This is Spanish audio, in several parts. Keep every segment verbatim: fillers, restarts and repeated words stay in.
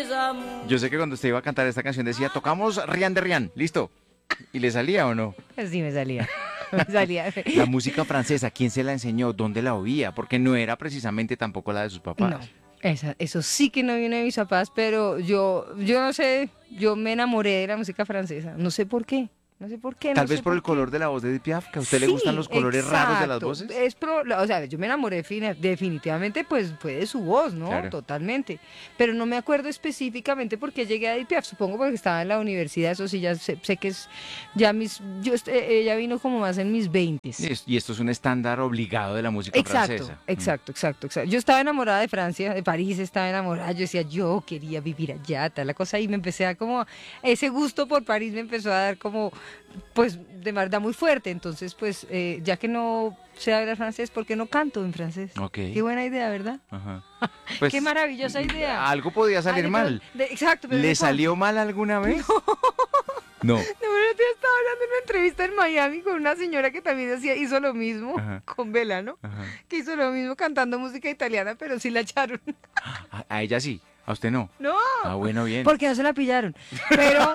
Yo sé que cuando usted iba a cantar esta canción decía, tocamos Rian de Rian, listo. ¿Y le salía o no? Sí, me salía. Me salía. La música francesa, ¿quién se la enseñó? ¿Dónde la oía? Porque no era precisamente tampoco la de sus papás. No, esa, eso sí que no viene de mis papás, pero yo, yo no sé, yo me enamoré de la música francesa. No sé por qué. No sé por qué. Tal no vez sé por el qué. color de la voz de Edith Piaf, que a usted le Sí, gustan los colores raros de las exacto. voces. Es pro- o sea, yo me enamoré fina- definitivamente, pues fue de su voz, ¿no? Claro. Totalmente. Pero no me acuerdo específicamente por qué llegué a Edith Piaf. Supongo porque estaba en la universidad, eso sí, ya sé, sé que es ya mis, yo, est- eh, ella vino como más en mis veintes. Y, es- y esto es un estándar obligado de la música Exacto, francesa. Mm. exacto, exacto, exacto. Yo estaba enamorada de Francia, de París, estaba enamorada. Yo decía, yo quería vivir allá, tal la cosa. Y me empecé a dar como, ese gusto por París me empezó a dar como, pues, de verdad muy fuerte. Entonces, pues, eh, ya que no sé hablar francés, ¿por qué no canto en francés? Ok. Qué buena idea, ¿verdad? Ajá. Pues, Qué maravillosa idea. algo podía salir Ay, de mal. pronto- de- exacto. Pero ¿Le de cuándo. salió mal alguna vez? No. No, pero yo estaba hablando en una entrevista en Miami con una señora que también hacía, hizo lo mismo, Ajá. con Vela, ¿no? Ajá. Que hizo lo mismo cantando música italiana, pero sí la echaron. A, a ella sí, a usted no. No. Ah, bueno, bien. Porque no se la pillaron. Pero.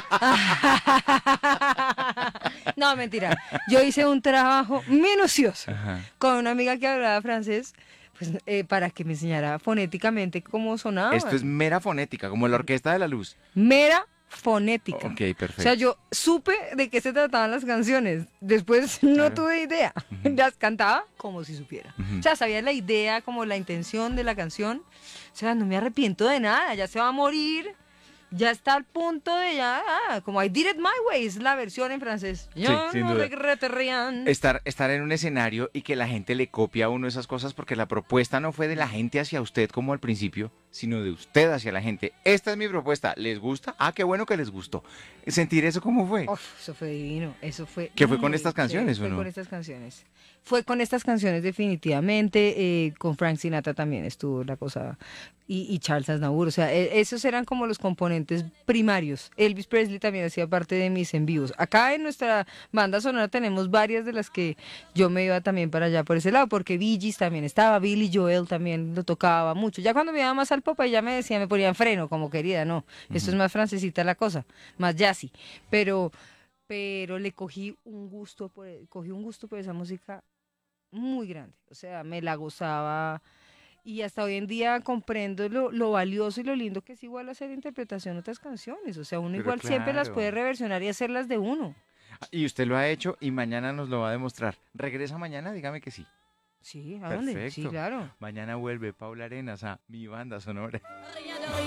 No, mentira. Yo hice un trabajo minucioso Ajá. con una amiga que hablaba francés, pues, eh, para que me enseñara fonéticamente cómo sonaba. Esto es mera fonética, como la Orquesta de la Luz. Mera fonética. Ok, perfecto. O sea, yo supe de qué se trataban las canciones. Después no Claro. tuve idea. Las cantaba como si supiera. Ujú. O sea, sabía la idea, como la intención de la canción. O sea, no me arrepiento de nada. Ya se va a morir. Ya está al punto de ya, ah, como I Did It My Way, es la versión en francés. Yo sin no duda. regrete rien. Estar, estar en un escenario y que la gente le copie a uno esas cosas porque la propuesta no fue de la gente hacia usted como al principio, sino de usted hacia la gente. Esta es mi propuesta. ¿Les gusta? Ah, qué bueno que les gustó. ¿Sentir eso cómo fue? Uf, eso fue divino, eso fue. ¿Que fue con muy estas canciones, chévere, o no? Fue con estas canciones. Fue con estas canciones definitivamente, eh, con Frank Sinatra también estuvo la cosa, y, y Charles Aznavour, o sea, e- esos eran como los componentes primarios. Elvis Presley también hacía parte de mis envíos. Acá en nuestra banda sonora tenemos varias de las que yo me iba también para allá por ese lado, porque Bee Gees también estaba, Billy Joel también lo tocaba mucho. Ya cuando me iba más al pop, ahí ya me decía, me ponían freno, como querida, no, esto es más francesita la cosa, más jazzy, pero pero le cogí un gusto por cogí un gusto por esa música muy grande, o sea, me la gozaba y hasta hoy en día comprendo lo, lo valioso y lo lindo que es igual hacer interpretación de otras canciones, o sea, uno Pero igual siempre las claro. puede reversionar y hacerlas de uno. Y usted lo ha hecho y mañana nos lo va a demostrar. ¿Regresa mañana? Dígame que sí. Sí, ¿a dónde? Sí, Perfecto. claro. Mañana vuelve Paula Arenas a Mi Banda Sonora.